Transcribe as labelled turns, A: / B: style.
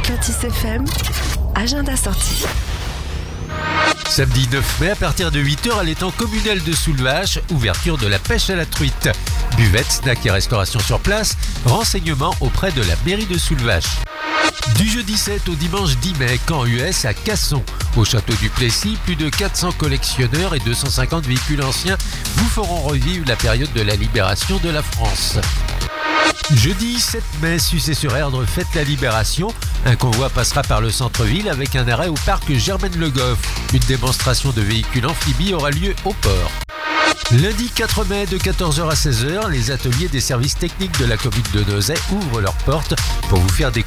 A: Atlantis FM, agenda sortie.
B: Samedi 9 mai, à partir de 8h, à l'étang communal de Soulvache, ouverture de la pêche à la truite. Buvette, snack et restauration sur place, renseignements auprès de la mairie de Soulvache. Du jeudi 7 au dimanche 10 mai, camp US à Casson. Au château du Plessis, plus de 400 collectionneurs et 250 véhicules anciens vous feront revivre la période de la libération de la France. Jeudi 7 mai, Sucé-sur-Erdre fête la libération. Un convoi passera par le centre-ville avec un arrêt au parc Germaine-Le Goff. Une démonstration de véhicules amphibies aura lieu au port. Lundi 4 mai de 14h à 16h, les ateliers des services techniques de la commune de Nozay ouvrent leurs portes pour vous faire découvrir